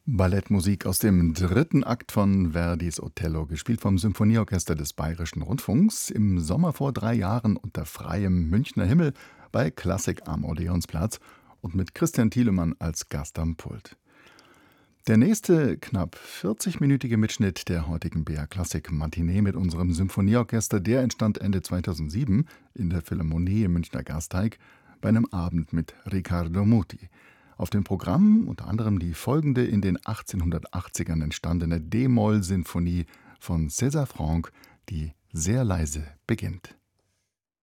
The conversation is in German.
Ballettmusik aus dem dritten Akt von Verdis Othello, gespielt vom Symphonieorchester des Bayerischen Rundfunks, im Sommer vor 3 Jahren unter freiem Münchner Himmel bei Klassik am Odeonsplatz und mit Christian Thielemann als Gast am Pult. Der nächste knapp 40-minütige Mitschnitt der heutigen BR Klassik Matinee mit unserem Symphonieorchester, der entstand Ende 2007 in der Philharmonie im Münchner Gasteig bei einem Abend mit Riccardo Muti. Auf dem Programm unter anderem die folgende in den 1880ern entstandene D-Moll-Sinfonie von César Franck, die sehr leise beginnt.